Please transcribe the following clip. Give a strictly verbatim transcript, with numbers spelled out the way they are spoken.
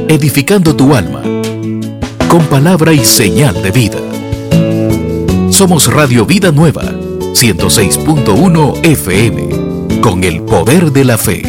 edificando tu alma, con palabra y señal de vida. Somos Radio Vida Nueva, ciento seis punto uno F M, con el poder de la fe.